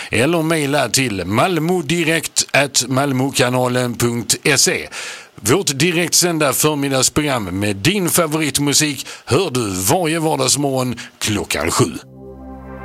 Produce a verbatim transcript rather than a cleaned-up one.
eller mejla till malmodirekt at malmokanalen punkt se. Vårt direktsända förmiddagsprogram med din favoritmusik hör du varje vardagsmorgon klockan sju.